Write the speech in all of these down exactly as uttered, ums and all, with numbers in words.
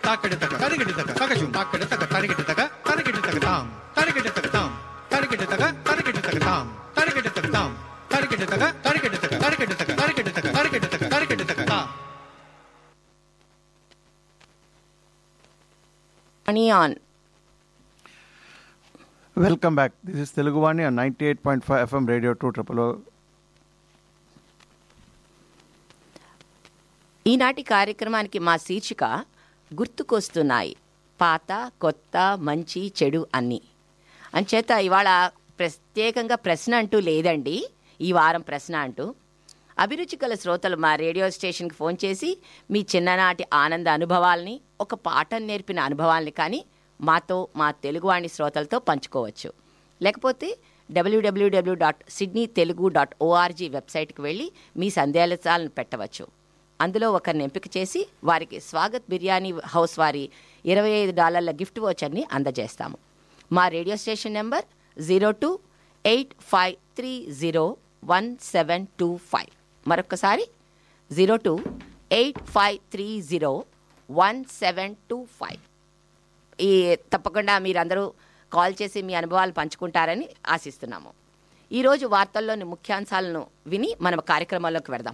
తాకెడతక తరిగెడతక తగజుం తాకెడతక తరిగెడతక తరిగెడతక తాం తరిగెడతక తాం తరిగెడతక తరిగెడతక తాం తరిగెడతక తాం తరిగెడతక తరిగెడతక తరిగెడతక తరిగెడతక తరిగెడతక తరిగెడతక తాం. On. Welcome back. This is Teluguvani on ninety-eight point five F M Radio two triple O. ఈనాటి కార్యక్రమానికి మా శీర్షిక గుర్తుకొస్తున్నాయి పాత కొత్త మంచి చెడు అన్నీ. అంచేత ఇవాళ ప్రత్యేకంగా ప్రశ్న అంటూ లేదండి, ఈ వారం ప్రశ్న అంటూ. అభిరుచి గల శ్రోతలు మా రేడియో స్టేషన్కి ఫోన్ చేసి మీ చిన్ననాటి ఆనంద అనుభవాల్ని, ఒక పాఠం నేర్పిన అనుభవాల్ని కానీ మాతో, మా తెలుగువాణి శ్రోతలతో పంచుకోవచ్చు. లేకపోతే డబ్ల్యూడబ్ల్యూడబ్ల్యూ dot Sydney Telugu dot ORG వెబ్సైట్కి వెళ్ళి మీ సందేశాలను పెట్టవచ్చు. అందులో ఒకరిని ఎంపిక చేసి వారికి స్వాగత్ బిర్యానీ హౌస్ వారి ఇరవై ఐదు డాలర్ల గిఫ్ట్ వోచర్ని అందజేస్తాము. మా radio station number zero two eight five three zero one seven two five. మరొకసారి zero two eight five three zero one seven two five. ఈ తప్పకుండా మీరందరూ కాల్ చేసి మీ అనుభవాలు పంచుకుంటారని ఆశిస్తున్నాము. ఈరోజు వార్తల్లోని ముఖ్యాంశాలను విని మనం కార్యక్రమాల్లోకి వెడదాం.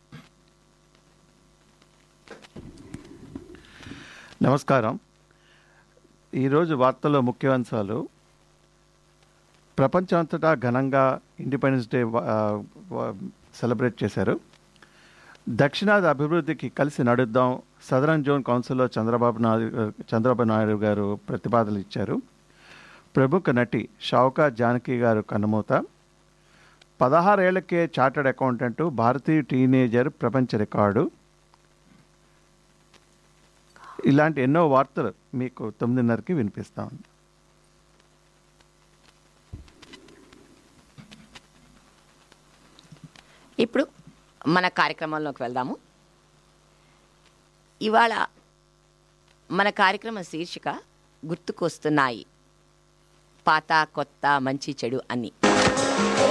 నమస్కారం. ఈరోజు వార్తల్లో ముఖ్యాంశాలు: ప్రపంచమంతటా ఘనంగా ఇండిపెండెన్స్ డే సెలబ్రేట్ చేశారు. దక్షిణాది అభివృద్ధికి కలిసి నడుద్దాం, సదరన్ జోన్ కౌన్సిల్లో చంద్రబాబు నాయుడు చంద్రబాబు నాయుడు గారు ప్రతిపాదనలు ఇచ్చారు. ప్రముఖ నటి షౌకా జానకి గారు కన్నుమూత. పదహారేళ్లకే చార్టర్డ్ అకౌంటెంట్ భారతీయ టీనేజర్ ప్రపంచ రికార్డు. ఇలాంటి ఎన్నో వార్తలు మీకు తొమ్మిదిన్నరకి వినిపిస్తాం. ఇప్పుడు మన కార్యక్రమంలోకి వెళ్దాము. ఇవాళ మన కార్యక్రమం శీర్షిక గుర్తుకొస్తున్నాయి పాత కొత్త మంచి చెడు అన్నీ.